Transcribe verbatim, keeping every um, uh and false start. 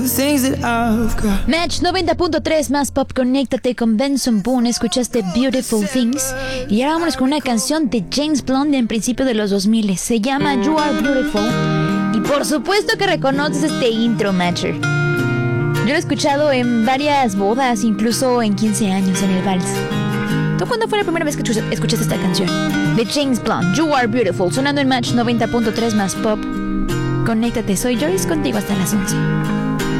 Match noventa punto tres más pop, conéctate con Benson Boone. Escuchaste Beautiful Things. Y ahora vámonos con una canción de James Blunt en principio de los dos mil. Se llama You Are Beautiful. Y por supuesto que reconoces este intro, Matcher. Yo lo he escuchado en varias bodas, incluso en quince años en el vals. ¿Tú cuándo fue la primera vez que escuchaste esta canción? De James Blunt, You Are Beautiful, sonando en Match noventa punto tres más pop. Conéctate, soy Joyce, contigo hasta las once.